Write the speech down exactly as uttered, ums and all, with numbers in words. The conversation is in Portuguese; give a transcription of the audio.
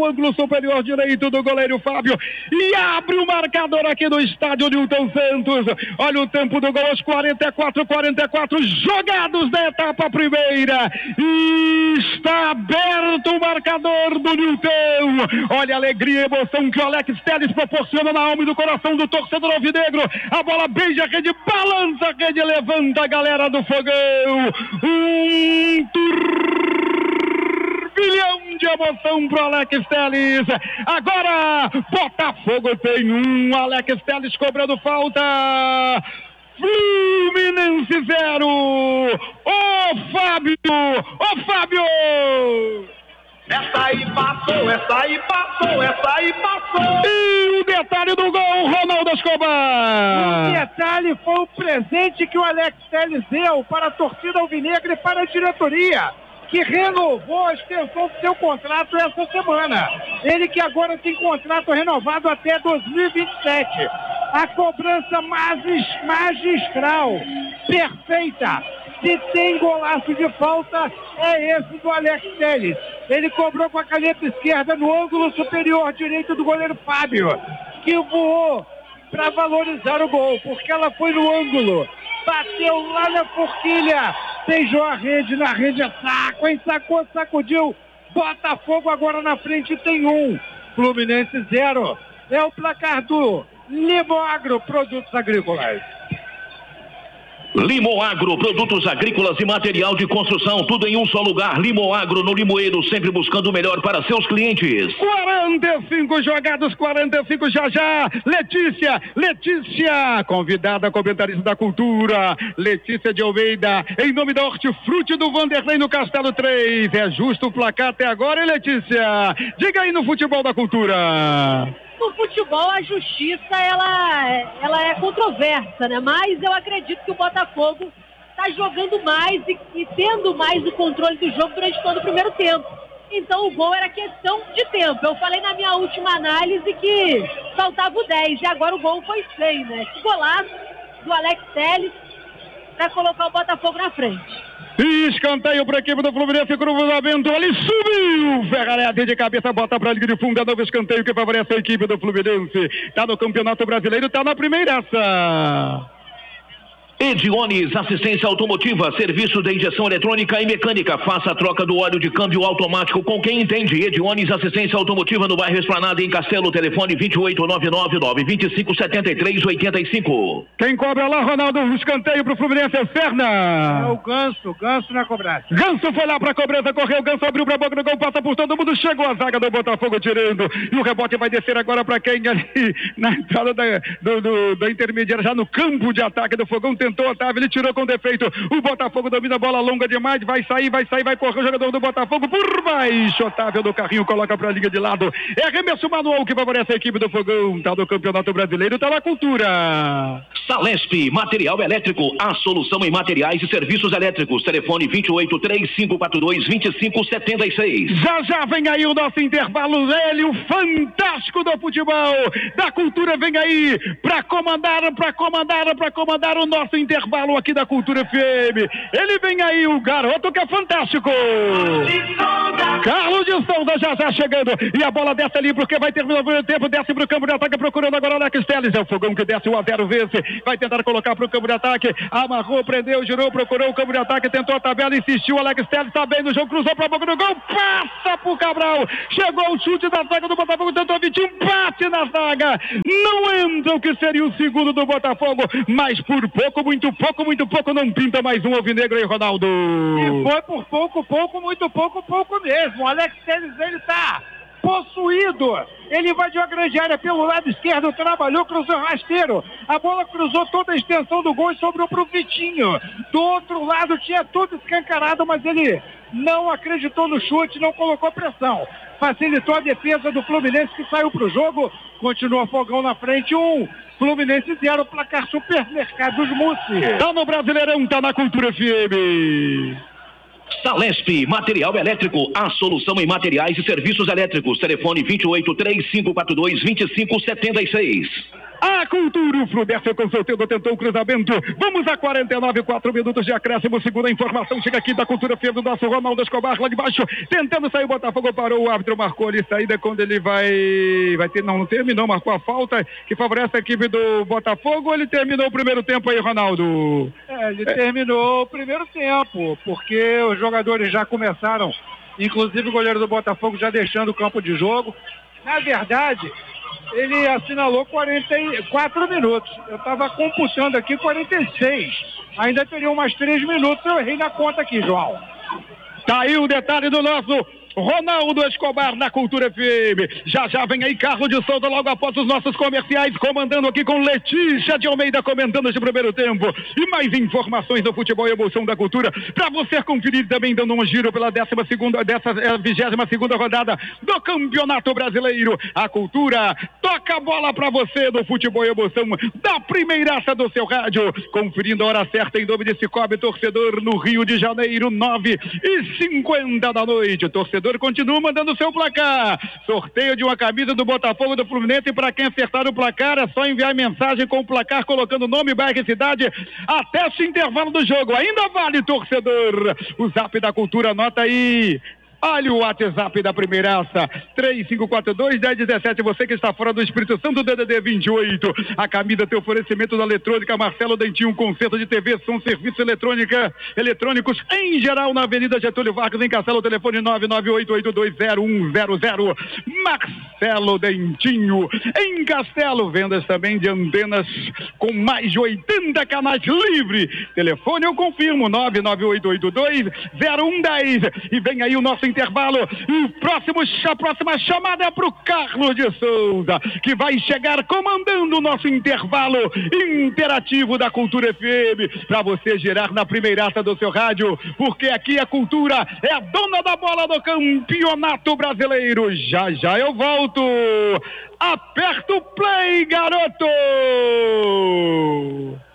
ângulo superior direito do goleiro Fábio e abre o marcador aqui no estádio Newton Santos. Olha o tempo do gol, aos quarenta e quatro, quarenta e quatro jogados da etapa primeira. E está aberto o marcador do Newton. Olha a alegria e emoção que o Alex Telles proporciona na alma e no coração do torcedor alvinegro. A bola beija a rede, balança a rede, levanta a galera do Fogão. Um turbilhão de emoção pro Alex Telles. Agora, Botafogo tem um, Alex Telles cobrando falta. Fluminense zero. Ô Fábio, ô Fábio. Essa aí passou, essa aí passou, essa aí passou. E o detalhe do gol, Ronaldo Escobar. O detalhe foi o presente que o Alex Telles deu para a torcida alvinegra e para a diretoria, que renovou a extensão do seu contrato essa semana. Ele que agora tem contrato renovado até dois mil e vinte e sete. A cobrança magis, magistral, perfeita. Se tem golaço de falta, é esse do Alex Telles. Ele cobrou com a caneta esquerda no ângulo superior direito do goleiro Fábio, que voou para valorizar o gol, porque ela foi no ângulo, bateu lá na forquilha, beijou a rede, na rede é saco, ensacou, sacudiu. Botafogo agora na frente tem um, Fluminense zero. É o placar do Limoagro Produtos Agrícolas. Limoagro, produtos agrícolas e material de construção, tudo em um só lugar. Limoagro no Limoeiro, sempre buscando o melhor para seus clientes. quarenta e cinco jogados, quarenta e cinco já já. Letícia, Letícia, convidada comentarista da cultura. Letícia de Almeida, em nome da Hortifruti do Vanderlei no Castelo três. É justo o placar até agora, hein, Letícia? Diga aí no futebol da cultura. No futebol, a justiça, ela, ela é controversa, né? Mas eu acredito que o Botafogo está jogando mais e, e tendo mais o controle do jogo durante todo o primeiro tempo. Então o gol era questão de tempo. Eu falei na minha última análise que faltava o dez e agora o gol foi cem, né? Esse golaço do Alex Telles para colocar o Botafogo na frente. E escanteio para a equipe do Fluminense, cruzamento ali, subiu, Ferrarete de cabeça, bota para a linha de fundo, é novo escanteio que favorece a equipe do Fluminense, tá no Campeonato Brasileiro, tá na primeiraça. Ediones, assistência automotiva, serviço de injeção eletrônica e mecânica. Faça a troca do óleo de câmbio automático com quem entende. Ediones, assistência automotiva no bairro Esplanada, em Castelo. Telefone vinte e oito, nove nove nove, vinte e cinco, setenta e três, oitenta e cinco. Quem cobra lá, Ronaldo? Escanteio pro Fluminense, é Serna. É o Ganso, Ganso na cobrança. Ganso foi lá pra cobrança, correu, Ganso abriu pra boca do gol, passa por todo mundo, chegou a zaga do Botafogo tirando. E o rebote vai descer agora pra quem ali na entrada da, do, do, da intermediária, já no campo de ataque do Fogão. Tentou Otávio, ele tirou com defeito. O Botafogo domina a bola longa demais. Vai sair, vai sair, vai correr o jogador do Botafogo por baixo. Otávio do carrinho coloca pra linha de lado. É arremesso manual que favorece a equipe do Fogão. Tá no Campeonato Brasileiro, tá na cultura. Salesp, material elétrico. A solução em materiais e serviços elétricos. Telefone vinte e oito, três cinco quatro dois, vinte e cinco, setenta e seis. Já já vem aí o nosso intervalo. Ele, o fantástico do futebol, da cultura, vem aí pra comandar, pra comandar, pra comandar o nosso intervalo aqui da Cultura F M. Ele vem aí, o garoto que é fantástico. Carlos de Souza já já chegando. E a bola desce ali porque vai terminar o primeiro tempo. Desce pro campo de ataque procurando agora o Alex Telles. É o Fogão que desce, o a zero vence. Vai tentar colocar pro campo de ataque. Amarrou, prendeu, girou, procurou o campo de ataque. Tentou a tabela, insistiu. O Alex Telles tá bem no jogo, cruzou pra boca do gol. Passa pro Cabral. Chegou o chute da zaga do Botafogo. Tentou Vitinho, bate na zaga. Não entra o que seria o segundo do Botafogo. Mas por pouco, muito pouco, muito pouco, não pinta mais um alvinegro aí, Ronaldo. E foi por pouco, pouco, muito pouco, pouco mesmo. O Alex Telles, ele tá possuído. Ele invadiu a grande área pelo lado esquerdo, trabalhou, cruzou rasteiro. A bola cruzou toda a extensão do gol e sobrou pro Vitinho. Do outro lado tinha tudo escancarado, mas ele não acreditou no chute, não colocou pressão. Facilitou a defesa do Fluminense, que saiu pro jogo. Continua Fogão na frente, um. Fluminense zero, placar Supermercados Mussi. Tá no Brasileirão, tá na Cultura F M. Salesp, material elétrico, a solução em materiais e serviços elétricos. Telefone vinte e oito, três cinco quatro dois, vinte e cinco, setenta e seis. A Cultura, o Fludécio com sorteio, tentou o cruzamento. Vamos a quarenta e nove, quatro minutos de acréscimo. Segunda informação, chega aqui da Cultura F M do nosso Ronaldo Escobar, lá de baixo, tentando sair, o Botafogo parou, o árbitro marcou ali saída quando ele vai, vai ter, não, não terminou, marcou a falta que favorece a equipe do Botafogo. Ele terminou o primeiro tempo aí, Ronaldo? É, ele é. terminou o primeiro tempo, porque os jogadores já começaram, inclusive o goleiro do Botafogo já deixando o campo de jogo. Na verdade, ele assinalou quarenta e quatro minutos. Eu estava computando aqui quarenta e seis. Ainda teriam mais três minutos. Eu errei na conta aqui, João. Tá aí o detalhe do nosso Ronaldo Escobar na Cultura F M. Já já vem aí Carlos de Souza logo após os nossos comerciais, comandando aqui com Letícia de Almeida, comentando este primeiro tempo. E mais informações do futebol e emoção da cultura para você conferir também, dando um giro pela décima segunda, dessa é, vigésima segunda rodada do Campeonato Brasileiro. A Cultura toca a bola para você do futebol e emoção da primeiraça do seu rádio, conferindo a hora certa em nome de Cicobi Torcedor no Rio de Janeiro, nove e cinquenta da noite. O torcedor continua mandando seu placar. Sorteio de uma camisa do Botafogo do Fluminense. Para quem acertar o placar, é só enviar mensagem com o placar, colocando nome, bairro e cidade até esse intervalo do jogo. Ainda vale, torcedor. O Zap da Cultura, anota aí. Olha o WhatsApp da primeiraça, três cinco quatro dois, um zero um sete, você que está fora do Espírito Santo, D D D vinte e oito. A camisa tem oferecimento da Eletrônica Marcelo Dentinho, conserto de T V, som, serviço eletrônica, eletrônicos em geral na Avenida Getúlio Vargas, em Castelo, telefone nove nove oito oito dois zero um zero zero. Marcelo Dentinho, em Castelo, vendas também de antenas com mais de oitenta canais livre. Telefone eu confirmo, nove nove oito oito dois zero um um zero. E vem aí o nosso intervalo, o próximo, a próxima chamada é para o Carlos de Souza, que vai chegar comandando o nosso intervalo interativo da Cultura F M, para você girar na primeiraça do seu rádio, porque aqui a Cultura é a dona da bola do Campeonato Brasileiro. Já já eu volto. Aperta o play, garoto!